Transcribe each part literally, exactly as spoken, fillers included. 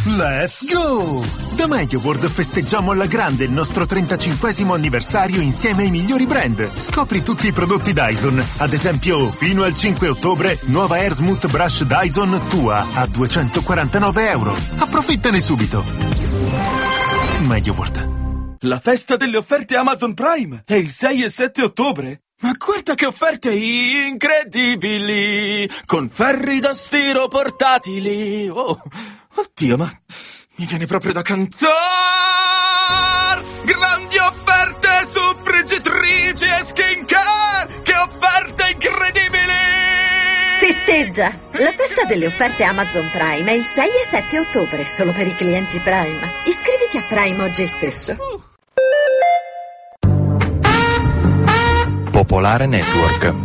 Let's go! Da MediaWorld festeggiamo alla grande il nostro trentacinquesimo anniversario insieme ai migliori brand. Scopri tutti i prodotti Dyson. Ad esempio, fino al cinque ottobre, nuova Air Smooth Brush Dyson tua a duecentoquarantanove euro. Approfittane subito. MediaWorld. La festa delle offerte Amazon Prime è il sei e sette ottobre. Ma guarda che offerte incredibili! Con ferri da stiro portatili. Oh, oddio, ma mi viene proprio da cantare! Grandi offerte su friggitrici e skincare! Che offerte incredibili! Festeggia! La festa delle offerte Amazon Prime è il sei e sette ottobre, solo per i clienti Prime. Iscriviti a Prime oggi stesso. Popolare Network.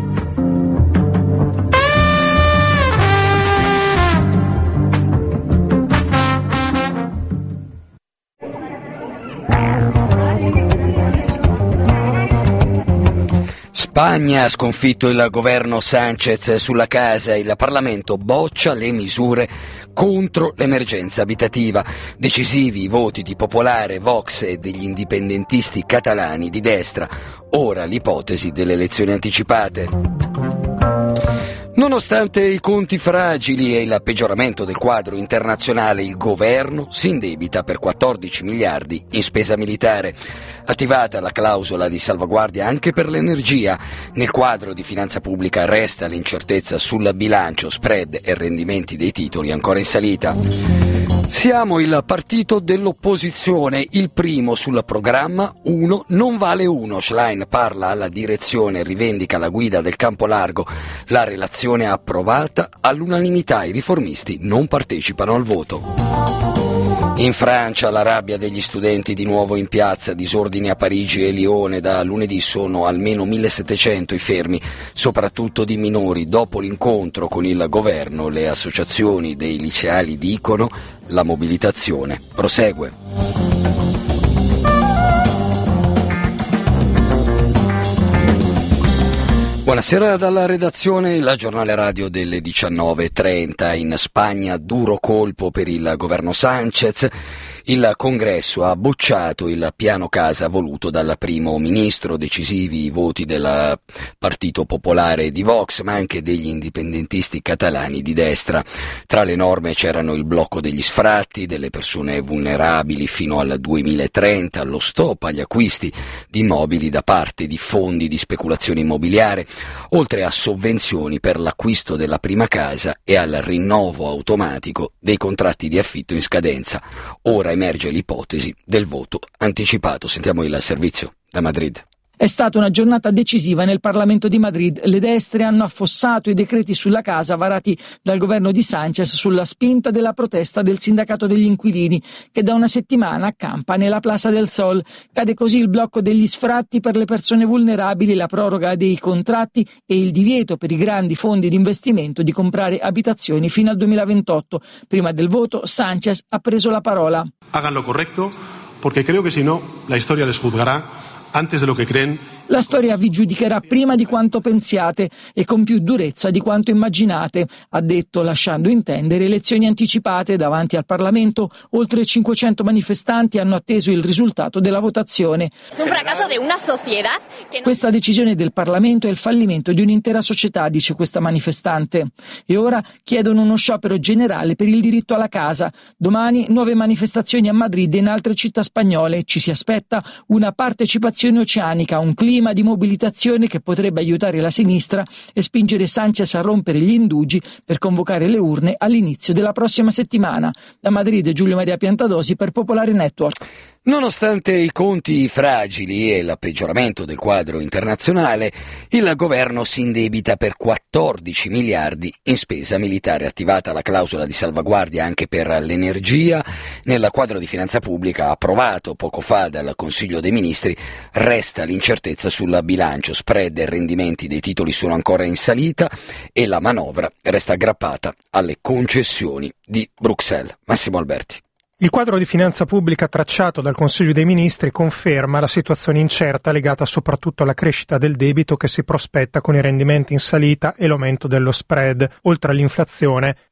Spagna ha sconfitto il governo Sánchez sulla casa, il Parlamento boccia le misure contro l'emergenza abitativa. Decisivi i voti di Popolare, Vox e degli indipendentisti catalani di destra. Ora l'ipotesi delle elezioni anticipate. Nonostante i conti fragili e il peggioramento del quadro internazionale, il governo si indebita per quattordici miliardi in spesa militare. Attivata la clausola di salvaguardia anche per l'energia, nel quadro di finanza pubblica resta l'incertezza sul bilancio, spread e rendimenti dei titoli ancora in salita. Siamo il partito dell'opposizione, il primo sul programma, uno non vale uno. Schlein parla alla direzione e rivendica la guida del campo largo. La relazione approvata all'unanimità, i riformisti non partecipano al voto. In Francia la rabbia degli studenti di nuovo in piazza, disordini a Parigi e Lione, da lunedì sono almeno millesettecento i fermi, soprattutto di minori. Dopo l'incontro con il governo, le associazioni dei liceali dicono la mobilitazione prosegue. Buonasera dalla redazione, il giornale radio delle diciannove e trenta. In Spagna duro colpo per il governo Sánchez. Il Congresso ha bocciato il piano casa voluto dal primo ministro, decisivi i voti del Partito Popolare di Vox, ma anche degli indipendentisti catalani di destra. Tra le norme c'erano il blocco degli sfratti delle persone vulnerabili fino al duemilatrenta, lo stop agli acquisti di immobili da parte di fondi di speculazione immobiliare, oltre a sovvenzioni per l'acquisto della prima casa e al rinnovo automatico dei contratti di affitto in scadenza. Ora emerge l'ipotesi del voto anticipato. Sentiamo il servizio da Madrid. È stata una giornata decisiva nel Parlamento di Madrid. Le destre hanno affossato i decreti sulla casa varati dal governo di Sánchez sulla spinta della protesta del sindacato degli inquilini, che da una settimana accampa nella Plaza del Sol. Cade così il blocco degli sfratti per le persone vulnerabili, la proroga dei contratti e il divieto per i grandi fondi di investimento di comprare abitazioni fino al duemilaventotto. Prima del voto, Sánchez ha preso la parola. Hagan lo correcto, porque creo que si no, la historia les juzgará antes de lo que creen. La storia vi giudicherà prima di quanto pensiate e con più durezza di quanto immaginate, ha detto, lasciando intendere elezioni anticipate davanti al Parlamento. Oltre cinquecento manifestanti hanno atteso il risultato della votazione. Questa decisione del Parlamento è il fallimento di un'intera società, dice questa manifestante. E ora chiedono uno sciopero generale per il diritto alla casa. Domani nuove manifestazioni a Madrid e in altre città spagnole. Ci si aspetta una partecipazione oceanica, un clima di mobilitazione che potrebbe aiutare la sinistra e spingere Sánchez a rompere gli indugi per convocare le urne all'inizio della prossima settimana. Da Madrid, Giulio Maria Piantadosi per Popolare Network. Nonostante i conti fragili e il peggioramento del quadro internazionale, il governo si indebita per quattordici miliardi in spesa militare. Attivata la clausola di salvaguardia anche per l'energia, nel quadro di finanza pubblica approvato poco fa dal Consiglio dei Ministri resta l'incertezza sul bilancio, spread e rendimenti dei titoli sono ancora in salita e la manovra resta aggrappata alle concessioni di Bruxelles. Massimo Alberti. Il quadro di finanza pubblica tracciato dal Consiglio dei Ministri conferma la situazione incerta legata soprattutto alla crescita del debito che si prospetta con i rendimenti in salita e l'aumento dello spread, oltre all'inflazione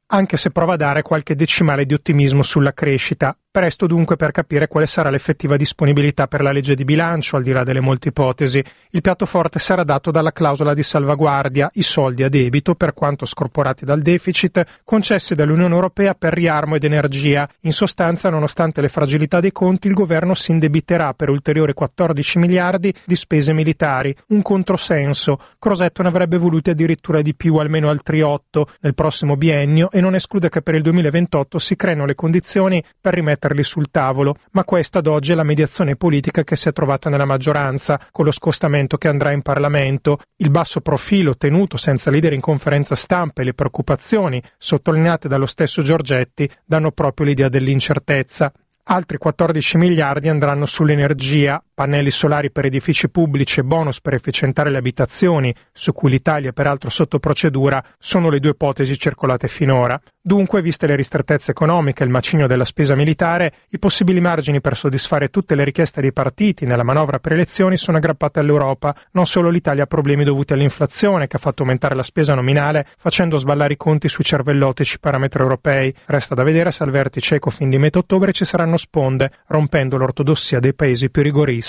anche se prova a dare qualche decimale di ottimismo sulla crescita. Presto dunque per capire quale sarà l'effettiva disponibilità per la legge di bilancio, al di là delle molte ipotesi. Il piatto forte sarà dato dalla clausola di salvaguardia, i soldi a debito, per quanto scorporati dal deficit, concessi dall'Unione Europea per riarmo ed energia. In sostanza, nonostante le fragilità dei conti, il governo si indebiterà per ulteriori quattordici miliardi di spese militari, un controsenso. Crosetto ne avrebbe voluti addirittura di più, almeno altri otto, nel prossimo biennio, e non esclude che per il duemilaventotto si creino le condizioni per rimetterli sul tavolo, ma questa ad oggi è la mediazione politica che si è trovata nella maggioranza, con lo scostamento che andrà in Parlamento, il basso profilo tenuto senza leader in conferenza stampa e le preoccupazioni sottolineate dallo stesso Giorgetti danno proprio l'idea dell'incertezza. Altri quattordici miliardi andranno sull'energia, pannelli solari per edifici pubblici e bonus per efficientare le abitazioni, su cui l'Italia è peraltro sotto procedura, sono le due ipotesi circolate finora. Dunque, viste le ristrettezze economiche e il macigno della spesa militare, i possibili margini per soddisfare tutte le richieste dei partiti nella manovra per elezioni sono aggrappate all'Europa. Non solo l'Italia ha problemi dovuti all'inflazione, che ha fatto aumentare la spesa nominale, facendo sballare i conti sui cervellotici parametri europei. Resta da vedere se al vertice Ecofin di metà ottobre ci saranno sponde, rompendo l'ortodossia dei paesi più rigoristi.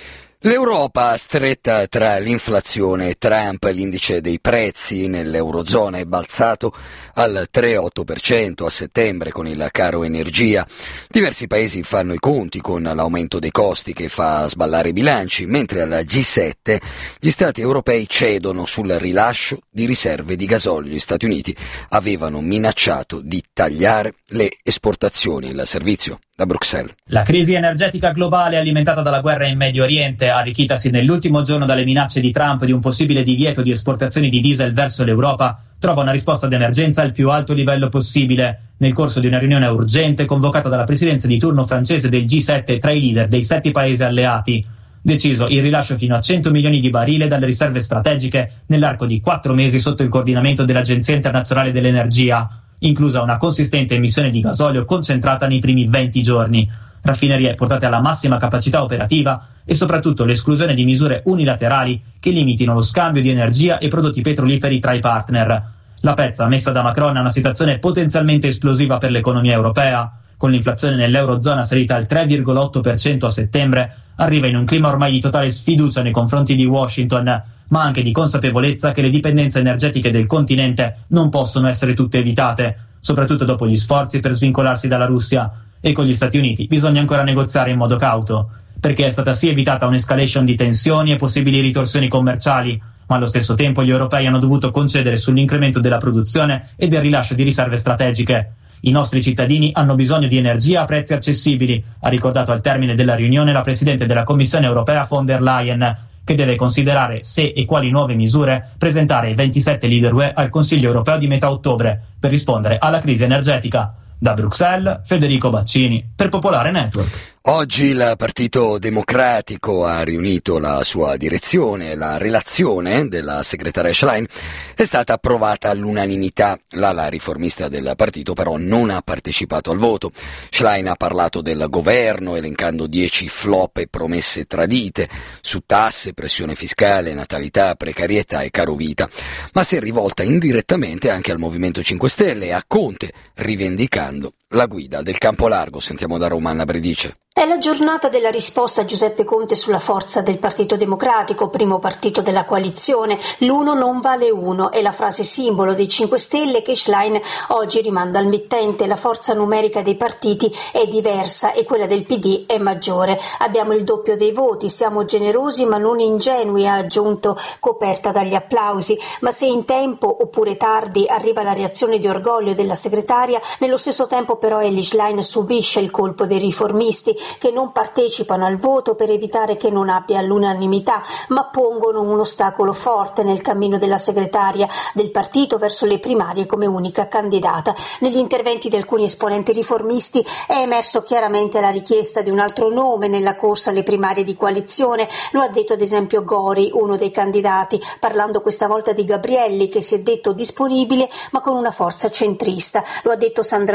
L'Europa stretta tra l'inflazione e Trump, l'indice dei prezzi nell'Eurozona è balzato al tre virgola otto per cento a settembre con il caro energia. Diversi paesi fanno i conti con l'aumento dei costi che fa sballare i bilanci, mentre al G sette gli stati europei cedono sul rilascio di riserve di gasolio. Gli Stati Uniti avevano minacciato di tagliare le esportazioni. Il servizio da Bruxelles. La crisi energetica globale alimentata dalla guerra in Medio Oriente, arricchitasi nell'ultimo giorno dalle minacce di Trump di un possibile divieto di esportazioni di diesel verso l'Europa, trova una risposta d'emergenza al più alto livello possibile, nel corso di una riunione urgente convocata dalla presidenza di turno francese del G sette tra i leader dei sette paesi alleati. Deciso il rilascio fino a cento milioni di barile dalle riserve strategiche nell'arco di quattro mesi sotto il coordinamento dell'Agenzia Internazionale dell'Energia, inclusa una consistente emissione di gasolio concentrata nei primi venti giorni, raffinerie portate alla massima capacità operativa e soprattutto l'esclusione di misure unilaterali che limitino lo scambio di energia e prodotti petroliferi tra i partner. La pezza messa da Macron è una situazione potenzialmente esplosiva per l'economia europea. Con l'inflazione nell'Eurozona salita al tre virgola otto per cento a settembre, arriva in un clima ormai di totale sfiducia nei confronti di Washington, ma anche di consapevolezza che le dipendenze energetiche del continente non possono essere tutte evitate, soprattutto dopo gli sforzi per svincolarsi dalla Russia. E con gli Stati Uniti bisogna ancora negoziare in modo cauto, perché è stata sì evitata un'escalation di tensioni e possibili ritorsioni commerciali, ma allo stesso tempo gli europei hanno dovuto concedere sull'incremento della produzione e del rilascio di riserve strategiche. I nostri cittadini hanno bisogno di energia a prezzi accessibili, ha ricordato al termine della riunione la Presidente della Commissione europea von der Leyen, che deve considerare se e quali nuove misure presentare ai ventisette leader U E al Consiglio europeo di metà ottobre per rispondere alla crisi energetica. Da Bruxelles, Federico Baccini, per Popolare Network. Oggi il Partito Democratico ha riunito la sua direzione. La relazione della segretaria Schlein è stata approvata all'unanimità. L'ala riformista del partito però non ha partecipato al voto. Schlein ha parlato del governo elencando dieci flop e promesse tradite su tasse, pressione fiscale, natalità, precarietà e carovita, ma si è rivolta indirettamente anche al Movimento cinque Stelle e a Conte, rivendicando la guida del campo largo. Sentiamo da Roma Anna Bredice. È la giornata della risposta a Giuseppe Conte sulla forza del Partito Democratico, primo partito della coalizione. L'uno non vale uno è la frase simbolo dei cinque Stelle che Schlein oggi rimanda al mittente. La forza numerica dei partiti è diversa e quella del P D è maggiore. Abbiamo il doppio dei voti, siamo generosi ma non ingenui, ha aggiunto, coperta dagli applausi. Ma se in tempo oppure tardi arriva la reazione di orgoglio della segretaria, nello stesso tempo però Elly Schlein subisce il colpo dei riformisti, che non partecipano al voto per evitare che non abbia l'unanimità, ma pongono un ostacolo forte nel cammino della segretaria del partito verso le primarie come unica candidata. Negli interventi di alcuni esponenti riformisti è emerso chiaramente la richiesta di un altro nome nella corsa alle primarie di coalizione. Lo ha detto ad esempio Gori, uno dei candidati, parlando questa volta di Gabrielli, che si è detto disponibile ma con una forza centrista. Lo ha detto Sandra Zampa,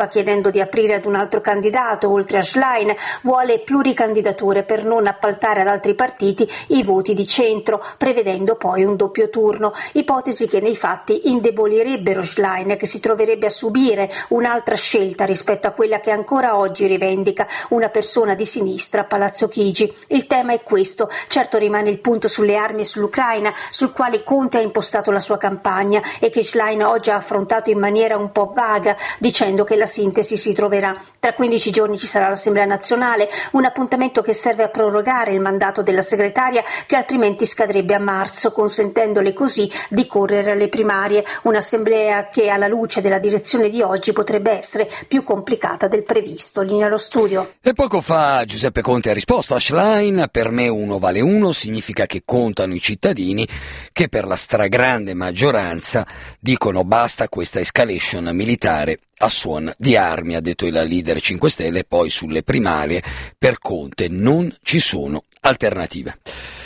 Europa chiedendo di aprire ad un altro candidato oltre a Schlein, vuole pluricandidature per non appaltare ad altri partiti i voti di centro, prevedendo poi un doppio turno, ipotesi che nei fatti indebolirebbero Schlein, che si troverebbe a subire un'altra scelta rispetto a quella che ancora oggi rivendica una persona di sinistra a Palazzo Chigi. Il tema è questo, certo rimane il punto sulle armi e sull'Ucraina, sul quale Conte ha impostato la sua campagna e che Schlein oggi ha affrontato in maniera un po' vaga, dicendo che la sintesi si troverà. Tra quindici giorni ci sarà l'Assemblea nazionale, un appuntamento che serve a prorogare il mandato della segretaria che altrimenti scadrebbe a marzo, consentendole così di correre alle primarie, un'assemblea che alla luce della direzione di oggi potrebbe essere più complicata del previsto. Linea allo studio. E poco fa Giuseppe Conte ha risposto a Schlein: per me uno vale uno, significa che contano i cittadini che per la stragrande maggioranza dicono basta a questa escalation militare a suon di armi, ha detto il leader cinque Stelle. Poi sulle primarie per Conte non ci sono alternative.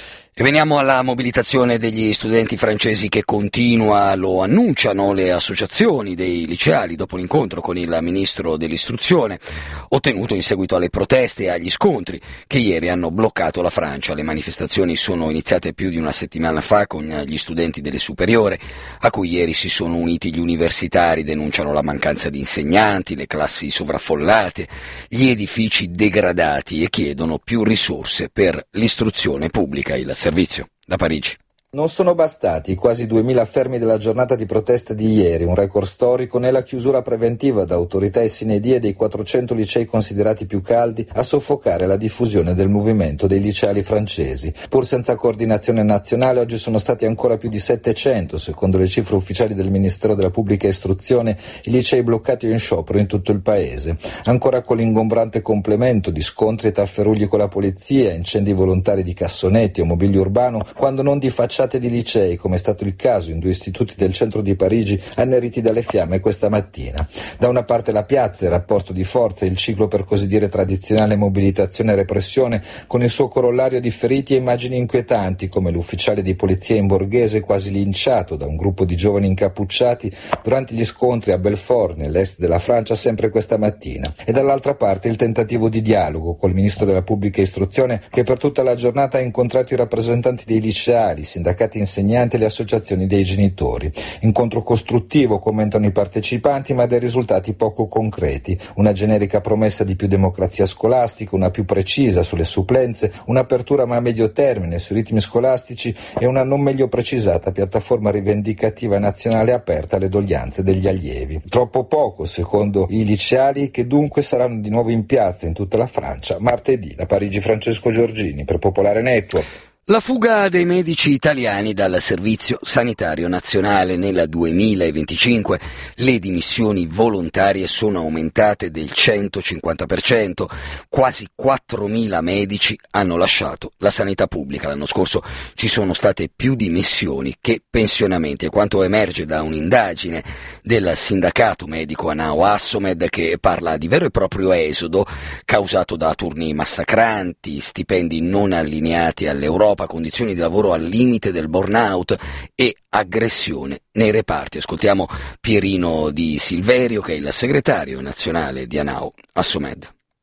E veniamo alla mobilitazione degli studenti francesi che continua, lo annunciano le associazioni dei liceali dopo l'incontro con il ministro dell'istruzione, ottenuto in seguito alle proteste e agli scontri che ieri hanno bloccato la Francia. Le manifestazioni sono iniziate più di una settimana fa con gli studenti delle superiori, a cui ieri si sono uniti gli universitari, denunciano la mancanza di insegnanti, le classi sovraffollate, gli edifici degradati e chiedono più risorse per l'istruzione pubblica. Il servizio da Parigi. Non sono bastati i quasi duemila fermi della giornata di protesta di ieri, un record storico, né la chiusura preventiva da autorità e sine die dei quattrocento licei considerati più caldi a soffocare la diffusione del movimento dei liceali francesi. Pur senza coordinazione nazionale, oggi sono stati ancora più di settecento, secondo le cifre ufficiali del Ministero della Pubblica Istruzione, i licei bloccati o in sciopero in tutto il paese. Ancora con l'ingombrante complemento di scontri e tafferugli con la polizia, incendi volontari di cassonetti o mobilio urbano, quando non di faccia di licei, come è stato il caso in due istituti del centro di Parigi anneriti dalle fiamme questa mattina. Da una parte la piazza, il rapporto di forza, il ciclo per così dire tradizionale mobilitazione e repressione, con il suo corollario di feriti e immagini inquietanti, come l'ufficiale di polizia in borghese quasi linciato da un gruppo di giovani incappucciati durante gli scontri a Belfort, nell'est della Francia, sempre questa mattina. E dall'altra parte il tentativo di dialogo col ministro della pubblica istruzione, che per tutta la giornata ha incontrato i rappresentanti dei liceali, sindacati insegnanti e le associazioni dei genitori. Incontro costruttivo, commentano i partecipanti, ma dei risultati poco concreti. Una generica promessa di più democrazia scolastica, una più precisa sulle supplenze, un'apertura ma a medio termine sui ritmi scolastici e una non meglio precisata piattaforma rivendicativa nazionale aperta alle doglianze degli allievi. Troppo poco, secondo i liceali, che dunque saranno di nuovo in piazza in tutta la Francia martedì. Da Parigi Francesco Giorgini per Popolare Network. La fuga dei medici italiani dal Servizio Sanitario Nazionale. Nel duemilaventicinque le dimissioni volontarie sono aumentate del centocinquanta per cento, quasi quattromila medici hanno lasciato la sanità pubblica. L'anno scorso ci sono state più dimissioni che pensionamenti, è quanto emerge da un'indagine del sindacato medico Anao Assomed, che parla di vero e proprio esodo causato da turni massacranti, stipendi non allineati all'Europa, condizioni di lavoro al limite del burnout e aggressione nei reparti. Ascoltiamo Pierino Di Silverio, che è il segretario nazionale di Anao Assomed.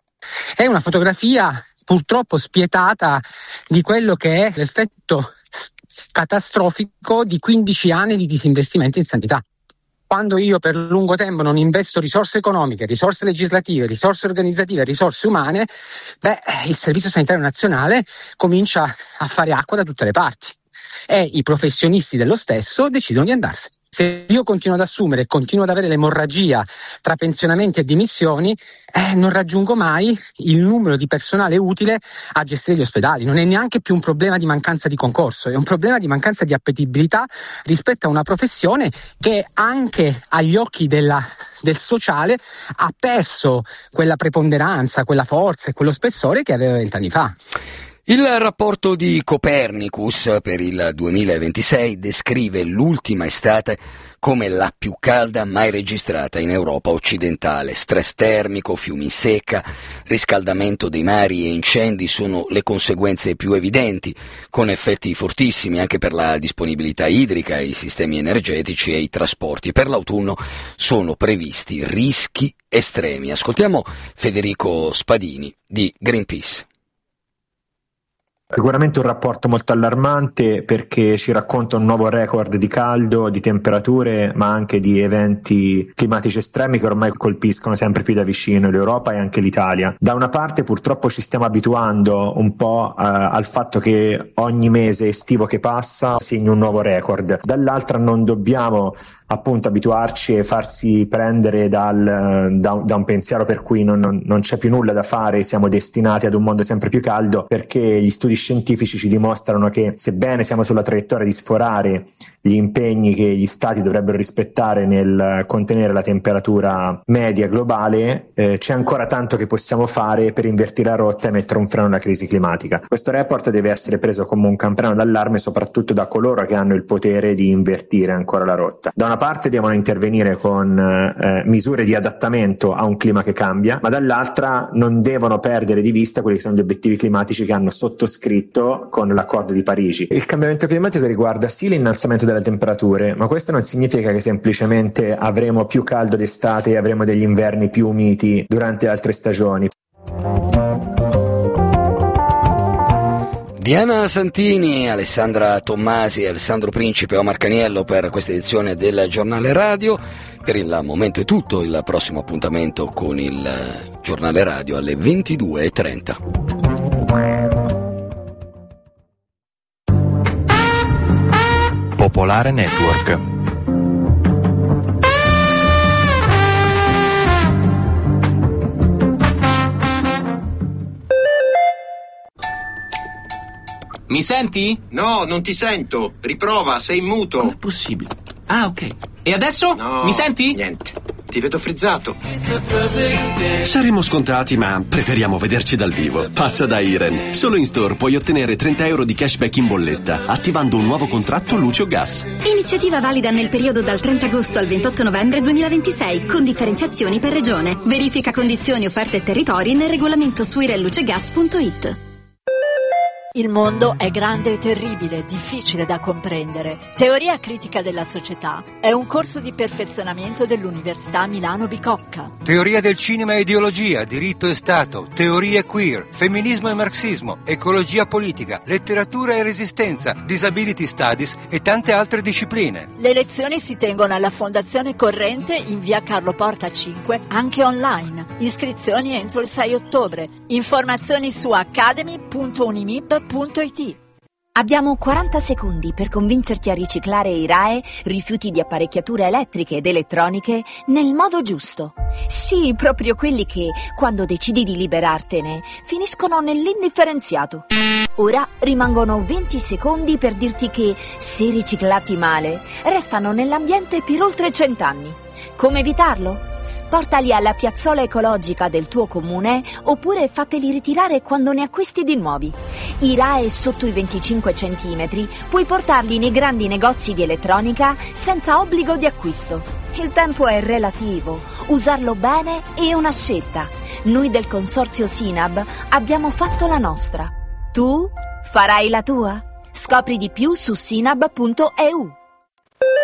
È una fotografia purtroppo spietata di quello che è l'effetto catastrofico di quindici anni di disinvestimento in sanità. Quando io per lungo tempo non investo risorse economiche, risorse legislative, risorse organizzative, risorse umane, beh, il Servizio Sanitario Nazionale comincia a fare acqua da tutte le parti e i professionisti dello stesso decidono di andarsene. Se io continuo ad assumere e continuo ad avere l'emorragia tra pensionamenti e dimissioni, eh, non raggiungo mai il numero di personale utile a gestire gli ospedali. Non è neanche più un problema di mancanza di concorso, è un problema di mancanza di appetibilità rispetto a una professione che anche agli occhi della, del sociale ha perso quella preponderanza, quella forza e quello spessore che aveva vent'anni fa. Il rapporto di Copernicus per il duemilaventisei descrive l'ultima estate come la più calda mai registrata in Europa occidentale. Stress termico, fiumi in secca, riscaldamento dei mari e incendi sono le conseguenze più evidenti, con effetti fortissimi anche per la disponibilità idrica, i sistemi energetici e i trasporti. Per l'autunno sono previsti rischi estremi. Ascoltiamo Federico Spadini di Greenpeace. Sicuramente un rapporto molto allarmante perché ci racconta un nuovo record di caldo, di temperature, ma anche di eventi climatici estremi che ormai colpiscono sempre più da vicino l'Europa e anche l'Italia. Da una parte purtroppo ci stiamo abituando un po' eh, al fatto che ogni mese estivo che passa segna un nuovo record, dall'altra non dobbiamo appunto abituarci e farsi prendere dal, da, da un pensiero per cui non, non, non c'è più nulla da fare, siamo destinati ad un mondo sempre più caldo, perché gli studi scientifici ci dimostrano che sebbene siamo sulla traiettoria di sforare gli impegni che gli stati dovrebbero rispettare nel contenere la temperatura media globale, eh, c'è ancora tanto che possiamo fare per invertire la rotta e mettere un freno alla crisi climatica. Questo report deve essere preso come un campanello d'allarme soprattutto da coloro che hanno il potere di invertire ancora la rotta. Da una parte devono intervenire con eh, misure di adattamento a un clima che cambia, ma dall'altra non devono perdere di vista quelli che sono gli obiettivi climatici che hanno sottoscritto con l'accordo di Parigi. Il cambiamento climatico riguarda sì l'innalzamento delle temperature, ma questo non significa che semplicemente avremo più caldo d'estate e avremo degli inverni più miti durante altre stagioni. Diana Santini, Alessandra Tommasi, Alessandro Principe e Omar Caniello per questa edizione del Giornale Radio. Per il momento è tutto, il prossimo appuntamento con il Giornale Radio alle ventidue e trenta. Popolare Network. Mi senti? No, non ti sento. Riprova, sei in muto. Com'è possibile? Ah, ok. E adesso? No, mi senti? Niente. Ti vedo frizzato. Saremo scontati, ma preferiamo vederci dal vivo. Passa da Iren. Solo in store puoi ottenere trenta euro di cashback in bolletta, attivando un nuovo contratto luce o gas. Iniziativa valida nel periodo dal trenta agosto al ventotto novembre duemilaventisei, con differenziazioni per regione. Verifica condizioni, offerte e territori nel regolamento su irenlucegas punto it. Il mondo è grande e terribile, difficile da comprendere. Teoria critica della società è un corso di perfezionamento dell'Università Milano Bicocca. Teoria del cinema e ideologia, diritto e Stato, teorie queer, femminismo e marxismo, ecologia politica, letteratura e resistenza, disability studies e tante altre discipline. Le lezioni si tengono alla Fondazione Corrente in via Carlo Porta cinque, anche online. Iscrizioni entro il sei ottobre. Informazioni su academy punto unimib punto it. Abbiamo quaranta secondi per convincerti a riciclare i R A E, rifiuti di apparecchiature elettriche ed elettroniche, nel modo giusto. Sì, proprio quelli che, quando decidi di liberartene, finiscono nell'indifferenziato. Ora rimangono venti secondi per dirti che, se riciclati male, restano nell'ambiente per oltre cent'anni. Come evitarlo? Portali alla piazzola ecologica del tuo comune oppure fateli ritirare quando ne acquisti di nuovi. I R A E sotto i venticinque centimetri puoi portarli nei grandi negozi di elettronica senza obbligo di acquisto. Il tempo è relativo, usarlo bene è una scelta. Noi del consorzio Sinab abbiamo fatto la nostra. Tu farai la tua? Scopri di più su sinab punto e u.